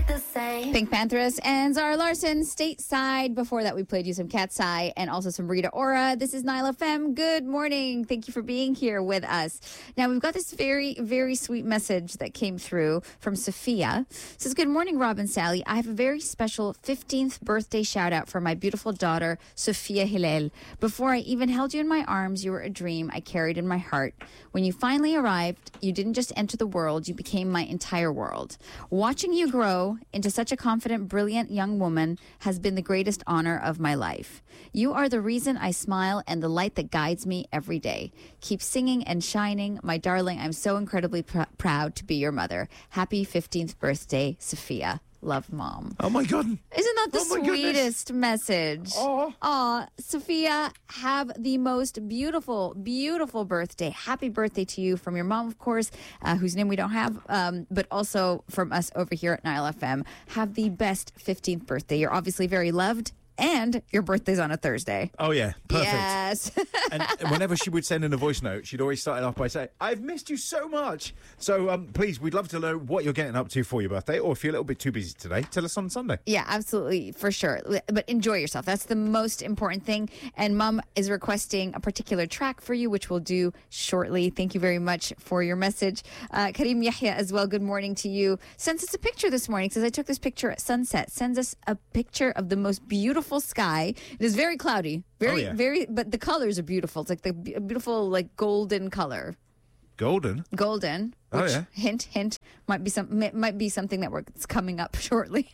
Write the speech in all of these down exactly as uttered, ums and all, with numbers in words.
the same. Pink Panthers and Zara Larson, Stateside. Before that, we played you some Cat's Eye and also some Rita Ora. This is Nile F M. Good morning. Thank you for being here with us. Now, we've got this very, very sweet message that came through from Sophia. It says, good morning, Rob and Sally. I have a very special fifteenth birthday shout out for my beautiful daughter, Sophia Hillel. Before I even held you in my arms, you were a dream I carried in my heart. When you finally arrived, you didn't just enter the world, you became my entire world. Watching you grow into such a confident, brilliant young woman has been the greatest honor of my life. You are the reason I smile and the light that guides me every day. Keep singing and shining. My darling, I'm so incredibly pr- proud to be your mother. Happy fifteenth birthday, Sophia. Love, Mom. Oh, my God. Isn't that the Oh, my goodness. sweetest message? Aw. Aw, Sophia, have the most beautiful, beautiful birthday. Happy birthday to you from your mom, of course, uh, whose name we don't have, um, but also from us over here at Nile F M. Have the best fifteenth birthday. You're obviously very loved, and your birthday's on a Thursday. Oh, yeah. Perfect. Yes. And whenever she would send in a voice note, she'd always start it off by saying, I've missed you so much. So um, please, we'd love to know what you're getting up to for your birthday, or if you're a little bit too busy today, tell us on Sunday. Yeah, absolutely, for sure. But enjoy yourself. That's the most important thing. And Mom is requesting a particular track for you, which we'll do shortly. Thank you very much for your message. Uh, Karim Yahya as well, good morning to you. Sends us a picture this morning. Says, I took this picture at sunset. Sends us a picture of the most beautiful sky. It is very cloudy. Very, Oh, yeah. very, but the colors are beautiful. It's like the b- beautiful, like golden color. Golden? Golden. Oh, Which, yeah. hint, hint, might be some mi- might be something that works coming up shortly.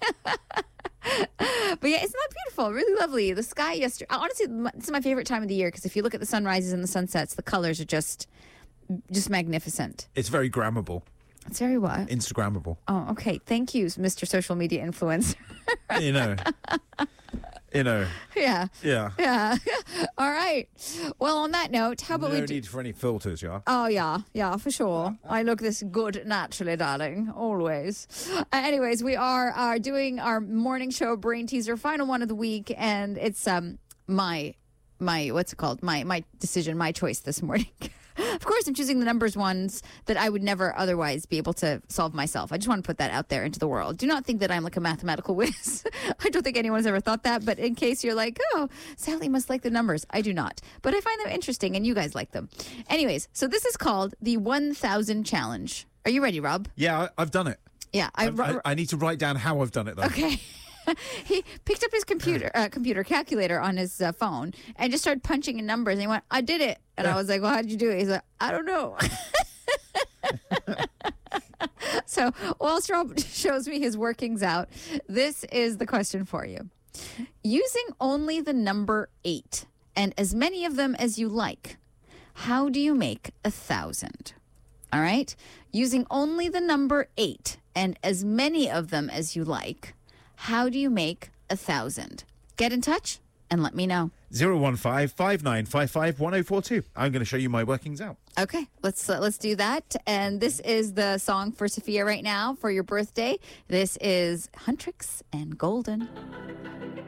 But yeah, isn't that beautiful? Really lovely. The sky yesterday. Honestly, m- this is my favorite time of the year because if you look at the sunrises and the sunsets, the colors are just, just magnificent. It's very grammable. It's very what? Instagrammable. Oh, okay. Thank you, Mister Social Media Influencer. You know. You know. yeah. Yeah. Yeah. All right. Well, on that note, how about no we do? need for any filters, yeah? Oh, yeah. Yeah, for sure. I look this good naturally, darling. Always. Uh, anyways, we are, are doing our morning show brain teaser, final one of the week, and it's um my, my what's it called? My, my decision, my choice this morning. Of course, I'm choosing the numbers ones that I would never otherwise be able to solve myself. I just want to put that out there into the world. Do not think that I'm like a mathematical whiz. I don't think anyone's ever thought that. But in case you're like, oh, Sally must like the numbers. I do not. But I find them interesting and you guys like them. Anyways, so this is called the one thousand Challenge. Are you ready, Rob? Yeah, I, I've done it. Yeah. I, I, I, I need to write down how I've done it, though. Okay. He picked up his computer uh, computer calculator on his uh, phone and just started punching in numbers. And he went, I did it. And I was like, well, how did you do it? He's like, I don't know. So whilst Rob shows me his workings out, this is the question for you. Using only the number eight and as many of them as you like, how do you make a thousand? All right? Using only the number eight and as many of them as you like, how do you make a thousand? Get in touch and let me know. zero one five, five nine five five, one oh four two. I'm going to show you my workings out. Okay, let's uh, let's do that. And this is the song for Sophia right now for your birthday. This is Huntrix and Golden.